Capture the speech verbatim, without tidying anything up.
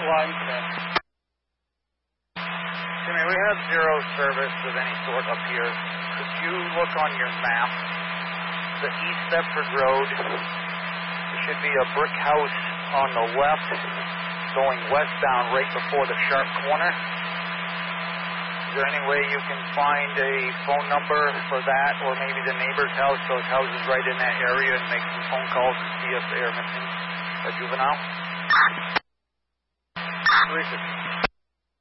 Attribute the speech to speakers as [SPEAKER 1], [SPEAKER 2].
[SPEAKER 1] line check.
[SPEAKER 2] Jimmy, we have zero service of any sort up here. Could you look on your map? The East Thetford Road. There should be a brick house on the left going westbound right before the sharp corner. Is there any way you can find a phone number for that, or maybe the neighbor's house, those houses right in that area, and make some phone calls and see if they are missing a juvenile? three fifty.